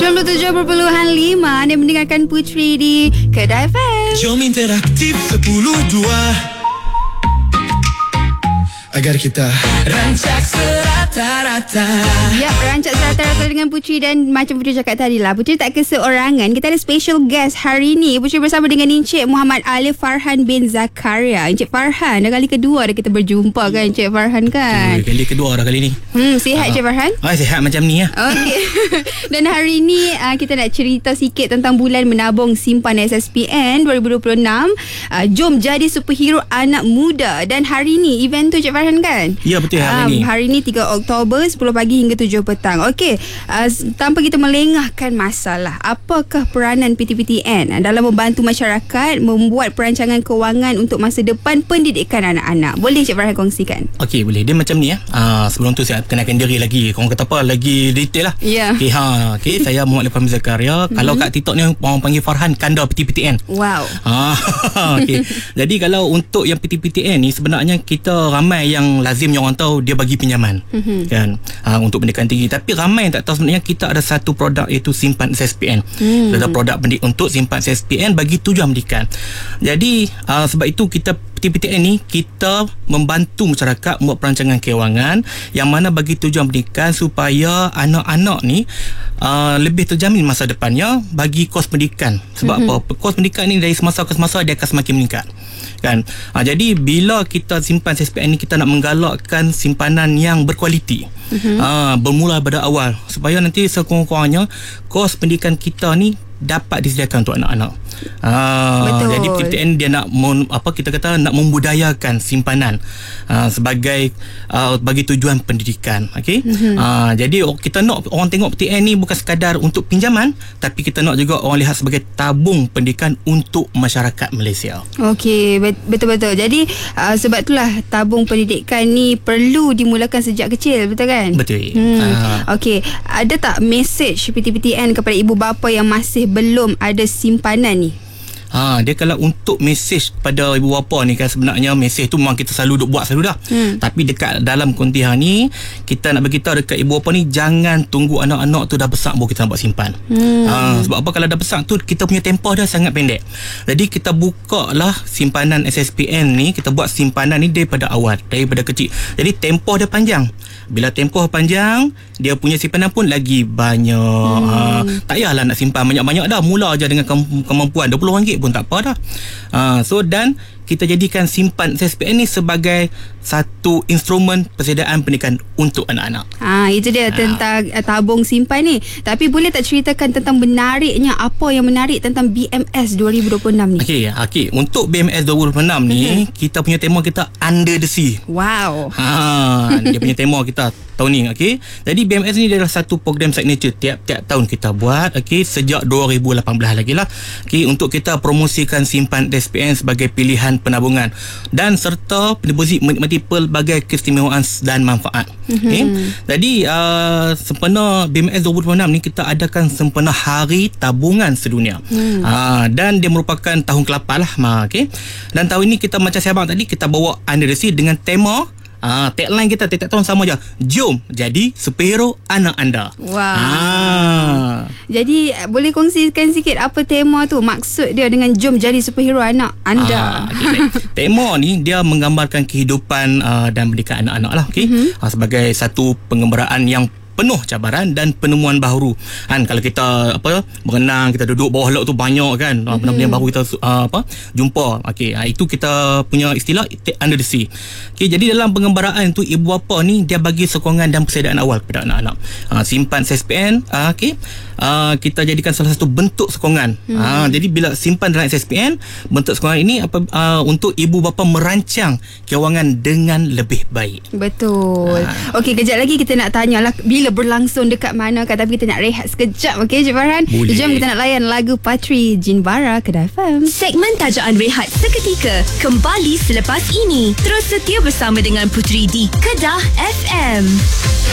97.5 Anda mendengarkan Puteri di Kedai FM. Jom interaktif 10-2 agar kita rancak serata-rata. Ya, rancak serata-rata dengan Puteri. Dan macam Puteri cakap tadi lah, Puteri tak keseorangan. Kita ada special guest hari ni. Puteri bersama dengan Encik Muhammad Alif Farhan bin Zakaria. Encik Farhan, dah kali kedua dah kita berjumpa kan Encik Farhan kan? Kali kedua dah kali ni. Sihat Encik Farhan? Sihat macam ni ya. Okey. Dan hari ni kita nak cerita sikit tentang bulan menabung simpan SSPN 2026. Jom jadi superhero anak muda. Dan hari ni event tu Encik Farhan kan? Ya, betul hari ni. Hari ni 3 Oktober 10 pagi hingga 7 petang. Okey, tanpa kita melengahkan masalah, apakah peranan PTPTN dalam membantu masyarakat membuat perancangan kewangan untuk masa depan pendidikan anak-anak? Boleh Encik Farhan kongsikan? Okey, boleh. Dia macam ni ya. Sebelum tu saya kenalkan diri lagi. Korang kata apa? Lagi detail lah. Ya. Okey, saya Muhammad Alif Farhan bin Zakaria. Kalau kat TikTok ni orang panggil Farhan Kanda PTPTN. Wow. Okey. Jadi kalau untuk yang PTPTN ni sebenarnya kita ramai yang lazimnya orang tahu dia bagi pinjaman kan untuk pendidikan tinggi, tapi ramai yang tak tahu sebenarnya kita ada satu produk iaitu simpan SSPN. Ada produk untuk simpan SSPN bagi tujuan pendidikan. Jadi sebab itu kita PTPTN ni kita membantu masyarakat membuat perancangan kewangan yang mana bagi tujuan pendidikan supaya anak-anak ni lebih terjamin masa depannya bagi kos pendidikan. Sebab apa? Kos pendidikan ni dari semasa ke semasa dia akan semakin meningkat kan. Jadi bila kita simpan SSPN ni, kita nak menggalakkan simpanan yang berkualiti. Bermula pada awal supaya nanti sekurang-kurangnya kos pendidikan kita ni dapat disediakan untuk anak-anak. Jadi PTPTN dia nak kita kata nak membudayakan simpanan sebagai bagi tujuan pendidikan. Okey. Jadi kita nak orang tengok PTPTN ni bukan sekadar untuk pinjaman, tapi kita nak juga orang lihat sebagai tabung pendidikan untuk masyarakat Malaysia. Okey, betul-betul. Jadi sebab itulah tabung pendidikan ni perlu dimulakan sejak kecil, betul kan? Betul. Okey, ada tak mesej PTPTN kepada ibu bapa yang masih belum ada simpanan ni? Dia kalau untuk mesej kepada ibu bapa ni kan, sebenarnya mesej tu memang kita selalu buat selalu dah. Tapi dekat dalam konti ni kita nak beritahu dekat ibu bapa ni, jangan tunggu anak-anak tu dah besar baru kita nak buat simpan. Sebab apa? Kalau dah besar tu kita punya tempoh dah sangat pendek. Jadi kita buka lah simpanan SSPN ni, kita buat simpanan ni daripada awal, daripada kecil. Jadi tempoh dia panjang. Bila tempoh panjang, dia punya simpanan pun lagi banyak. Tak payahlah nak simpan banyak-banyak dah. Mula aja dengan kemampuan RM20 pun tak apa dah. Dan kita jadikan simpan SSPN ni sebagai satu instrumen persediaan pendidikan untuk anak-anak. Itu dia tentang tabung simpan ni. Tapi boleh tak ceritakan tentang menariknya, apa yang menarik tentang BMS 2026 ni? Okey. Untuk BMS 2026 ni, kita punya tema kita Under the Sea. Wow. Dia punya tema kita tahun ni. Okey. Jadi BMS ni adalah satu program signature tiap-tiap tahun kita buat. Okey, sejak 2018 lagi lah. Okey, untuk kita promosikan simpan SSPN sebagai pilihan penabungan dan serta deposit menikmati pelbagai keistimewaan dan manfaat. Jadi sempena BMS 2026 ni kita adakan sempena Hari Tabungan Sedunia. Dan dia merupakan tahun ke-8 lah. Dan tahun ini kita macam saya abang tadi, kita bawa Under the Sea dengan tema tagline kita tiap tahun sama je. Jom jadi superhero anak anda. Wow. Jadi boleh kongsikan sikit apa tema tu? Maksud dia dengan jom jadi superhero anak anda. Tema ni dia menggambarkan kehidupan dan pendidikan anak-anak lah. Sebagai satu penggambaraan yang penuh cabaran dan penemuan baru. Kalau kita berenang, kita duduk bawah laut tu banyak kan benda-benda yang baru kita jumpa. Itu kita punya istilah Under the Sea. Jadi dalam penggambaraan tu, ibu bapa ni dia bagi sokongan dan persediaan awal kepada anak-anak. Simpan SSPN kita jadikan salah satu bentuk sokongan. Jadi bila simpan dalam SSPN, bentuk sokongan ini untuk ibu bapa merancang kewangan dengan lebih baik. Betul. Okey, kejap lagi kita nak tanyalah bila berlangsung dekat mana kan, tapi kita nak rehat sekejap. Okey, Encik Farhan. Jom kita nak layan lagu Patri Jinbara Kedai FM. Segmen Tajaan Rehat seketika kembali selepas ini. Terus setia bersama dengan Puteri di Kedah FM.